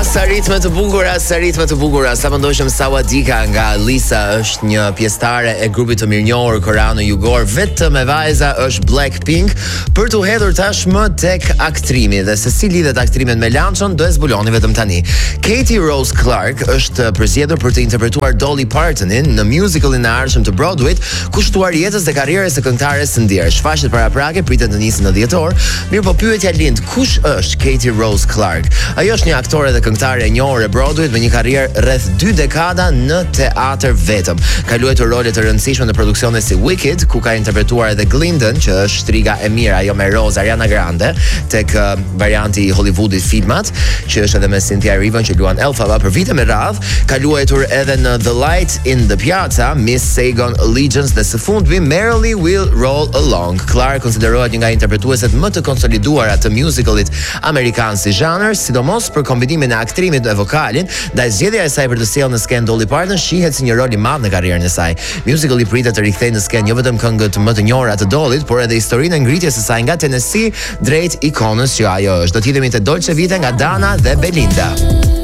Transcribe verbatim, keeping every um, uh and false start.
sa ritme të bukura, sa ritme të bukura. Sa më ndoshëm Sawadika nga Lisa është një pjesëtare e grupit të mirënjohur koreano jugor, vetëm e vajza është Blackpink, për t'u hedhur tashmë tek aktrimi. Dhe se si lidhet aktrimet me lançon, do e zbuloni vetëm tani. Katie Rose Clark është përzgjedhur për të interpretuar Dolly Partonin në musicalin e ardhshëm të Broadwayt, kushtuar jetës dhe karrierës së këngëtares së ndjer. Shfaqjet paraprake pritet të nisë në dhjetor. Mirë, po pyetja lind, kush është Katie Rose Clark? Ajo është një aktore dhe këngëtare e njohur e Broadwayt me një karrierë rreth dy dekada në teatr vetëm. Ka luajtur role të rëndësishme në produksione si Wicked, ku ka interpretuar edhe Glyndon, që është shtriga e mirë ajo me Rose Ariana Grande, tek uh, varianti i Hollywoodit filmat, që është edhe me Cynthia Erivo që luan Elphaba për vite me radhë. Ka luajtur edhe në The Light in the Piazza, Miss Saigon Allegiance dhe së fundmi Merrily Will Roll Along. Clark konsiderohet një nga interpretueset më të konsoliduara të musicalit amerikan si zhanër, sidomos për kombinimin e aktrimit dhe vokalin, ndaj zgjedhja e saj për të sjellë në skenë Dolly Parton shihet si një rol i madh në karrierën e saj. Musicali pritet të rikthejë në skenë jo vetëm këngët më të njohura të Dollyt, por edhe historinë e ngritjes së saj nga Tennessee drejt ikonës që ajo është. Do të hidhemi te Dolce Vita nga Dana dhe Belinda.